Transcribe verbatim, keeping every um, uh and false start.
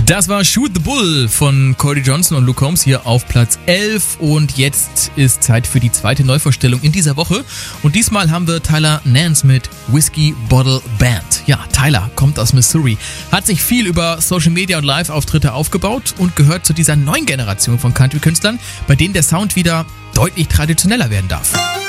Das war Shoot the Bull von Cody Johnson und Luke Combs hier auf Platz elf. Und jetzt ist Zeit für die zweite Neuvorstellung in dieser Woche. Und diesmal haben wir Tyler Nance mit Whiskey Bottle Band. Ja, Tyler kommt aus Missouri, hat sich viel über Social Media und Live-Auftritte aufgebaut und gehört zu dieser neuen Generation von Country-Künstlern, bei denen der Sound wieder deutlich traditioneller werden darf.